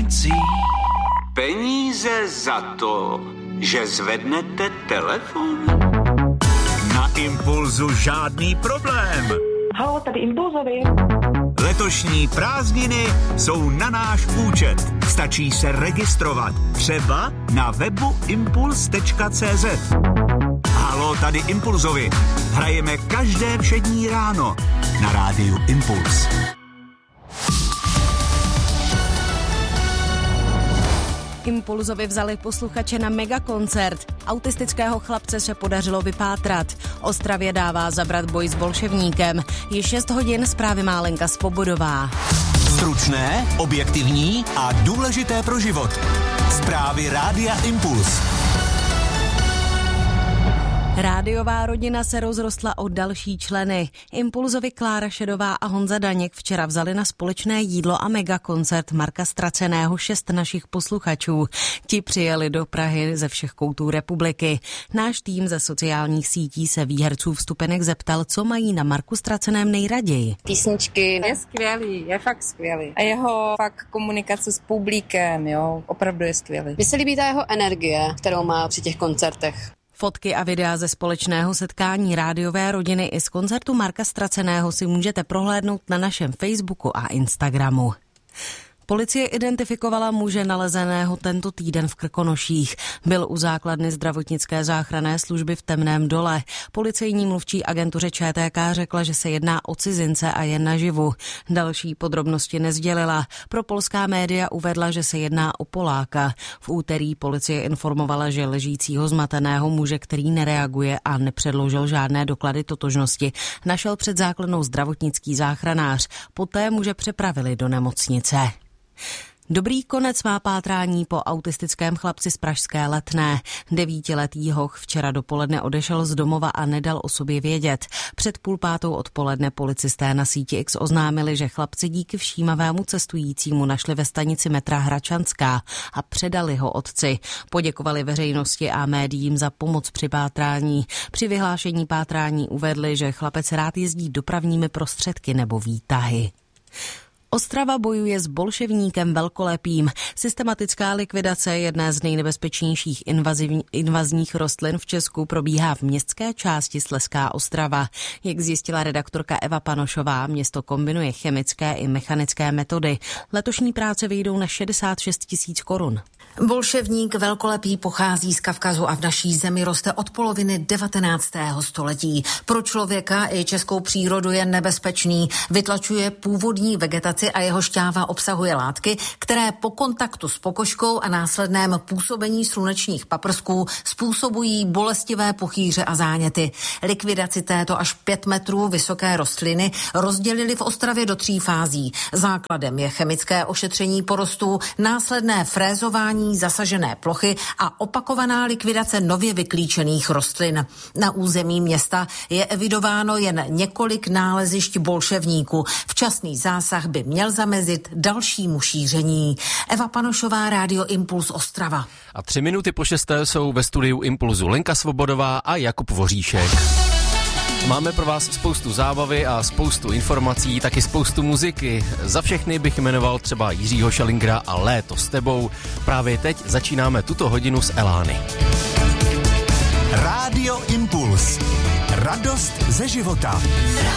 prací. Peníze za to, že zvednete telefon? Na Impulzu žádný problém. Haló, tady Impulzovi. Letošní prázdniny jsou na náš účet. Stačí se registrovat. Třeba na webu impuls.cz. Haló, tady Impulzovi. Hrajeme každé všední ráno na rádiu Impuls. Impulzovi vzali posluchače na megakoncert. Autistického chlapce se podařilo vypátrat. Ostravě dává zabrat boj s bolševníkem. Je 6 hodin, zprávy má Lenka Svobodová. Stručné, objektivní a důležité pro život. Zprávy rádia Impuls. Rádiová rodina se rozrostla o další členy. Impulzovi Klára Šedová a Honza Daněk včera vzali na společné jídlo a megakoncert Marka Ztraceného 6 našich posluchačů. Ti přijeli do Prahy ze všech koutů republiky. Náš tým ze sociálních sítí se výherců vstupenek zeptal, co mají na Marku Ztraceném nejraději. Písničky je skvělý, je fakt skvělý. A jeho fakt komunikace s publikem, jo, opravdu je skvělý. Mně se líbí ta jeho energie, kterou má při těch koncertech. Fotky a videa ze společného setkání rádiové rodiny i z koncertu Marka Ztraceného si můžete prohlédnout na našem Facebooku a Instagramu. Policie identifikovala muže nalezeného tento týden v Krkonoších. Byl u základny zdravotnické záchranné služby v Temném Dole. Policejní mluvčí agentuře ČTK řekla, že se jedná o cizince a je naživu. Další podrobnosti nesdělila. Pro polská média uvedla, že se jedná o Poláka. V úterý policie informovala, že ležícího zmateného muže, který nereaguje a nepředložil žádné doklady totožnosti, našel před základnou zdravotnický záchranář. Poté muže přepravili do nemocnice. Dobrý konec má pátrání po autistickém chlapci z pražské Letné. 9letý hoch včera dopoledne odešel z domova a nedal o sobě vědět. Před 4:30 odpoledne policisté na síti X oznámili, že chlapce díky všímavému cestujícímu našli ve stanici metra Hračanská a předali ho otci. Poděkovali veřejnosti a médiím za pomoc při pátrání. Při vyhlášení pátrání uvedli, že chlapec rád jezdí dopravními prostředky nebo výtahy. Ostrava bojuje s bolševníkem velkolepým. Systematická likvidace jedné z nejnebezpečnějších invazních rostlin v Česku probíhá v městské části Slezská Ostrava. Jak zjistila redaktorka Eva Panošová, město kombinuje chemické i mechanické metody. Letošní práce vyjdou na 66 000 korun. Bolševník velkolepý pochází z Kavkazu a v naší zemi roste od poloviny 19. století. Pro člověka i českou přírodu je nebezpečný. Vytlačuje původní vegetaci a jeho šťáva obsahuje látky, které po kontaktu s pokožkou a následném působení slunečních paprsků způsobují bolestivé pochýře a záněty. Likvidaci této až 5 metrů vysoké rostliny rozdělili v Ostravě do 3 fází. Základem je chemické ošetření porostů, následné frézování zasažené plochy a opakovaná likvidace nově vyklíčených rostlin. Na území města je evidováno jen několik nálezišť bolševníků. Včasný zásah by měl zamezit dalšímu šíření. Eva Panošová, Rádio Impuls Ostrava. A 3 minuty po 6 jsou ve studiu Impulzu Lenka Svobodová a Jakub Voříšek. Máme pro vás spoustu zábavy a spoustu informací, taky spoustu muziky. Za všechny bych jmenoval třeba Jiřího Šalingra a Léto s tebou. Právě teď začínáme tuto hodinu s Elány. Rádio Impuls. Radost ze života.